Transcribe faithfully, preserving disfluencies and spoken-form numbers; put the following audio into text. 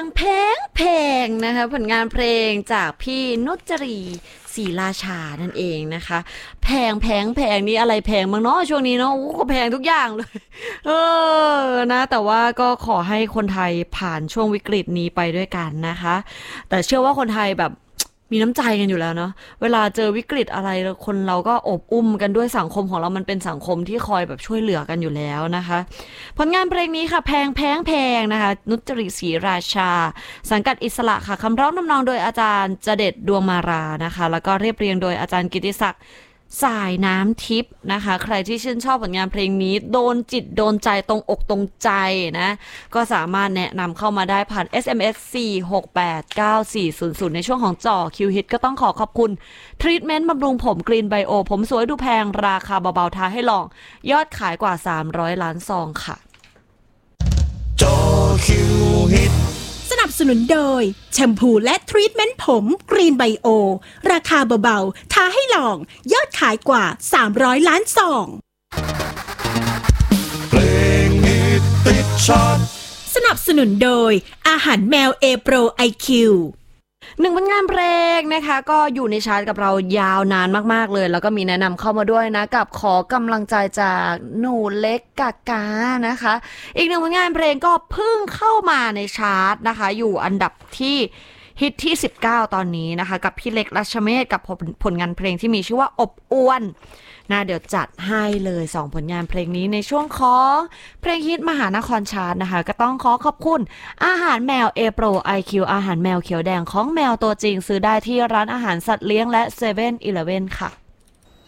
แพงแพงนะคะผลงานเพลงจากพี่นุชจรีศรีราชานั่นเองนะคะแพงแพงแพงนี่อะไรแพงบ้างเนาะช่วงนี้เนาะโอ้ก็แพงทุกอย่างเลยเออนะแต่ว่าก็ขอให้คนไทยผ่านช่วงวิกฤตนี้ไปด้วยกันนะคะแต่เชื่อว่าคนไทยแบบมีน้ำใจกันอยู่แล้วเนาะเวลาเจอวิกฤตอะไรคนเราก็อบอุ้มกันด้วยสังคมของเรามันเป็นสังคมที่คอยแบบช่วยเหลือกันอยู่แล้วนะคะผลงานเพลงนี้ค่ะแพงแพงแพงนะคะนุชจรีศรีราชาสังกัดอิสระค่ะคำร้องนำนองโดยอาจารย์จเด็ดดวงมารานะคะแล้วก็เรียบเรียงโดยอาจารย์กิติศักดิ์สายน้ำทิพย์นะคะใครที่ชื่นชอบผลงานเพลงนี้โดนจิตโดนใจตรงอกตรงใจนะก็สามารถแนะนำเข้ามาได้ผ่าน เอส เอ็ม เอส สี่ หก แปด เก้า สี่ ศูนย์ ศูนย์ ในช่วงของจ่อคิวฮิตก็ต้องขอขอบคุณทรีทเมนต์บำรุงผมกรีนไบโอผมสวยดูแพงราคาเบาๆท้าให้ลองยอดขายกว่าสามร้อยล้านซองค่ะจ่อคิวฮิตสนับสนุนโดยแชมพูและทรีทเมนต์ผมกรีนไบโอราคาเบาๆท้าให้ลองยอดขายกว่าสามร้อยล้านซองเพลงฮิตติดชาร์ตสนับสนุนโดยอาหารแมว A Pro ไอ คิวหนึ่งผลงานเพลงนะคะก็อยู่ในชาร์ตกับเรายาวนานมากๆเลยแล้วก็มีแนะนำเข้ามาด้วยนะกับขอกำลังใจจากหนูเล็กกากานะคะอีกหนึ่งผลงานเพลงก็เพิ่งเข้ามาในชาร์ตนะคะอยู่อันดับที่ฮิตที่สิบเก้าตอนนี้นะคะกับพี่เล็กรัชเมศกับผลงานเพลงที่มีชื่อว่าอบอวนนะเดี๋ยวจัดให้เลยสองผลงานเพลงนี้ในช่วงของเพลงฮิตมหานครชาร์ตนะคะก็ต้องขอขอบคุณอาหารแมว A Pro ไอ คิว อาหารแมวเขียวแดงของแมวตัวจริงซื้อได้ที่ร้านอาหารสัตว์เลี้ยงและ เซเว่น อีเลฟเว่น ค่ะ